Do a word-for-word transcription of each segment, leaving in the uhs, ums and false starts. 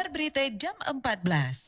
Kabar Berita jam empat belas.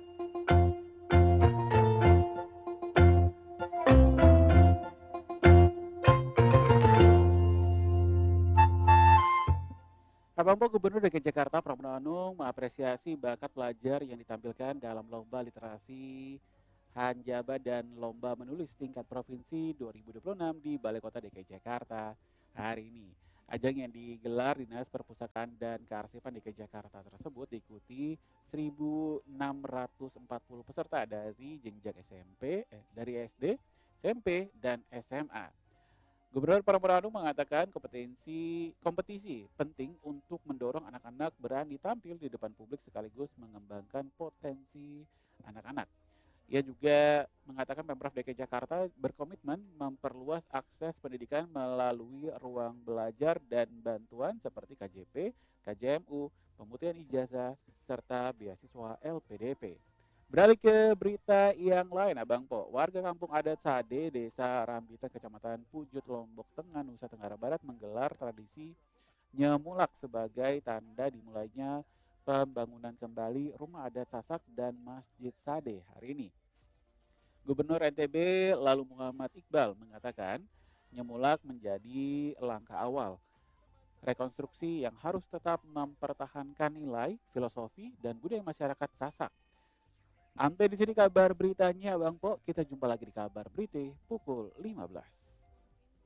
Abang Gubernur D K Jakarta Pramono Anung mengapresiasi bakat pelajar yang ditampilkan dalam lomba literasi Hanjaba dan lomba menulis tingkat provinsi dua ribu dua puluh enam di Balai Kota D K Jakarta hari ini. Ajang yang digelar Dinas Perpustakaan dan Kearsipan D K Jakarta tersebut diikuti seribu enam ratus empat puluh peserta dari jenjang S M P, eh, dari S D, S M P, dan S M A. Gubernur Pramono Anung mengatakan kompetensi kompetisi penting untuk mendorong anak-anak berani tampil di depan publik sekaligus mengembangkan potensi anak-anak. Ia juga mengatakan Pemprov D K Jakarta berkomitmen memperluas akses pendidikan melalui ruang belajar dan bantuan seperti K J P, K J M U, pemutihan ijazah, serta beasiswa L P D P. Beralih ke berita yang lain, Abang Po. Warga kampung adat Sade, Desa Rambitan, Kecamatan Pujut, Lombok Tengah, Nusa Tenggara Barat menggelar tradisi Nyemulak sebagai tanda dimulainya pembangunan kembali rumah adat Sasak dan Masjid Sade hari ini. Gubernur N T B lalu Muhammad Iqbal mengatakan Nyemulak menjadi langkah awal rekonstruksi yang harus tetap mempertahankan nilai, filosofi, dan budaya masyarakat Sasak. Sampai di sini kabar beritanya Bang Po, kita jumpa lagi di kabar berita pukul lima belas.